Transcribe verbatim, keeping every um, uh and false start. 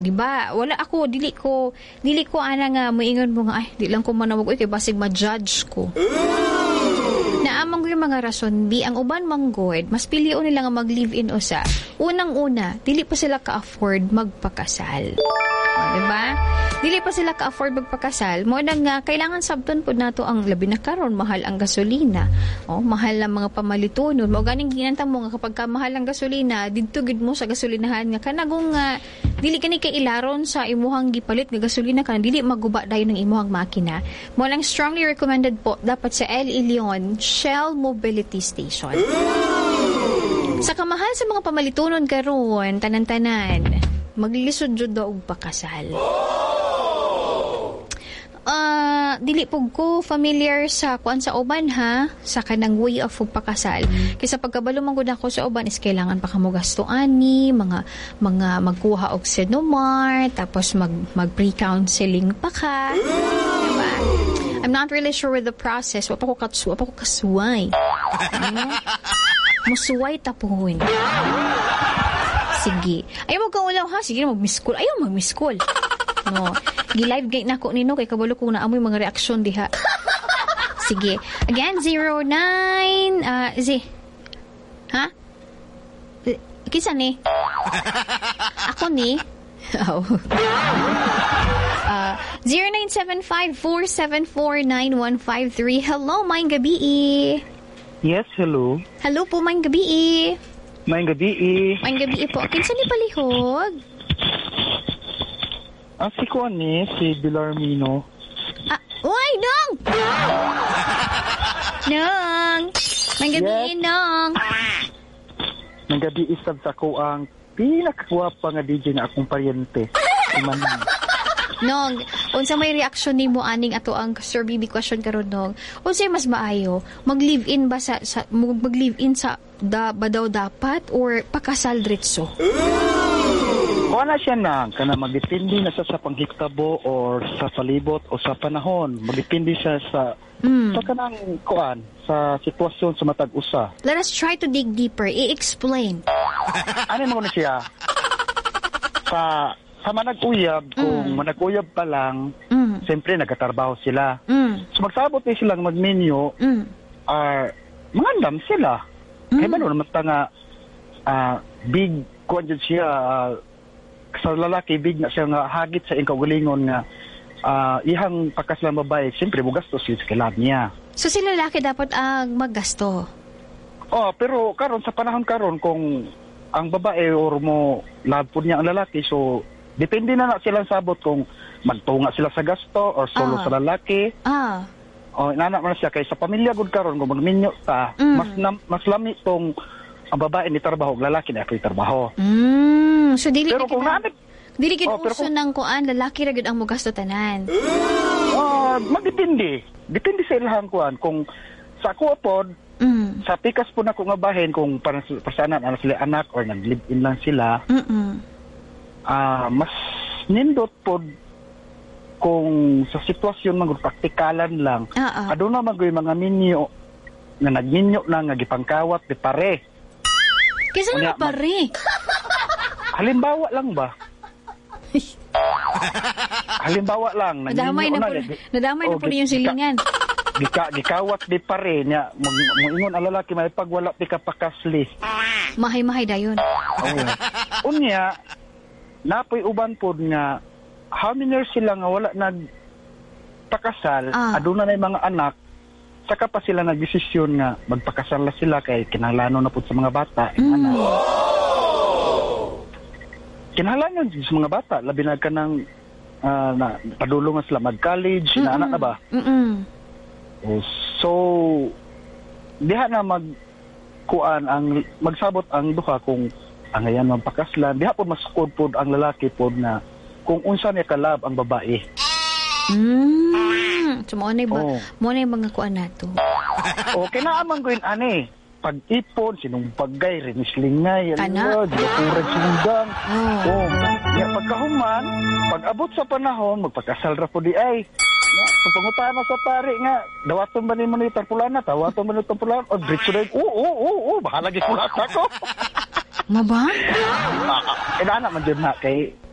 Diba? Wala ako, dili ko, dili ko ana nga, moingon mo nga, ay, di lang ko manawag, kay basig ma-judge ko. Naamang yung mga rason, bi, ang uban manggod, mas pilion nila nga mag-live-in usa. Unang-una, dili pa sila ka-afford magpakasal. O, diba? Dili pa sila ka-afford magpakasal. Mo nang nga, kailangan sabton po nato ang labi na karon, mahal ang gasolina. O, mahal ang mga pamalitunon. Mo ganing ginanta mo nga kapag ka mahal ang gasolina, didto gid mo sa gasolinahan nga kanagong nga dili kani kay ilaron sa imuhang gipalit nga gasolina kan dili maguba dayon ng imuhang makina. Mo lang strongly recommended po dapat sa L E Leon Shell Mobility Station. Sa kamahal sa mga pamalitunon karon tanan-tanan maglisod jud daw og pakasal. Uh, dili pug ko familiar sa kuan sa uban ha sa kanang way of pagpakasal kaysa pagkabalo man gud ako sa uban is kailangan pa kamo gasto ani mga mga magkuha og Senomar tapos mag mag pre-counseling pa ka diba? I'm not really sure with the process wa pa ko katsu wa pa ko kasuway ano musuway tapon sige ayaw mo kang ulaw ha sige mag-miss call ayaw mag-miss call no gi-live gate na ko nino kay kabalo kung naamoy mga reaksyon diha. Sige. Again, zero nine uh, Z. Ha? Kisa ni? Ako ni? Oh. uh, zero nine seven five four seven four nine one five three. Hello, maayong gabi. Yes, hello. Hello po, maayong gabi. Maayong gabi. Maayong gabi po. Kinsa ni palihog? Ah, si Kuan ni, si Bilarmino. Ah, uy, Nong! Nong! Manggabi, yes. Nong! Manggabi isab sa ko ang pinakakwapa nga D J na akong paryente. Nong, unsa may reaction nimo aning ato ang Sir B B question karon Nong? Unsay mas maayo? Mag-live-in ba sa, sa mag-live-in sa da, ba daw dapat or pakasal diretso? Wala siya na, kana magdepende na sa sa panghitabo or sa palibot o sa panahon. Magdepende siya sa mm. sa kanang kuan, sa sitwasyon sa matag usa. Let us try to dig deeper. I-explain. Ano mo na siya? Sa sa manag-uyab, kung mm. manag-uyab pa lang, mm. siyempre nagkatrabaho sila. Mm. So magsabot na silang mag-menu, mm. uh, mangandam sila. Mm. Kaya ba naman nga uh, big kuan dyan siya, uh, sa lalaki, big na siya nga hagit sa ingkaugalingon nga uh, ihang pagkaslang babae, siyempre bugastos yun sa kilab niya. So si lalaki dapat ang uh, maggasto? Oh, pero karon sa panahon karon kung ang babae or mo love po niya ang lalaki, so depende na na silang sabot kung magtunga sila sa gasto or solo ah. sa lalaki. Ah. O, inanak man siya kay sa pamilya gud karon kung magminyo ta, mm. mas na, mas lami tong ang babae ni trabaho, lalaki na ako trabaho. Mm, so dili pero kung namin dili gid oh, uso kung, nang kuan lalaki ra gud ang mogasto tanan. Ah, uh, magdepende. Depende sa ilahang kuan kung sa ako pod mm. sa pikas po na ko nga bahin kung para pasanan ana sila anak or nag-live-in lang sila. Mm. Ah, uh, mas nindot pod kung sa sitwasyon man praktikalan lang. Uh-uh. Aduna man gyud mga minyo nga nagminyo na nga gipangkawat di pare. Kisa nga pare. Halimbawa lang ba? Halimbawa lang. Nadamay na po, na, nadamay na po yung silingan. Gika, gikawat di pare niya. Moingon ang lalaki, may pagwala di ka pakasli. Mahay-mahay dayon. Oh. Unya, napoy uban po nga, how many years sila nga wala nagpakasal, ah. aduna na yung mga anak, saka pa sila nagdesisyon nga magpakasal na sila kay kinahanglan na po sa mga bata. Mm. Kinahanglan yun sa mga bata. Labi na ka ng uh, na, padulungan sila mag-college, mm-mm. na anak na ba? Mm-mm. So, diha na magkuan ang magsabot ang duha kung ang ayan magpakaslan. Diha po masukod po ang lalaki po na kung unsa niya kalab ang babae. Mm. So, mo na ba? Oh. Mo na mga kuan nato. Okay na amang gawin, ani. Pag-ipon, sinumpagay, rinislingay, ano? Dilapuran sinundang. Oh. Oh. Ya, pagkahuman, pag-abot sa panahon, magpagkasal ra po di ay. Ya, kung pangutaan na sa pari nga, dawaton ba ni mo ni tarpulana? Dawaton ba ni tarpulana? O, dritso na yun. Oo, oo, oo, oo. Baka lagi kulat ako. Maba? Ah, eh, na man dyan na kay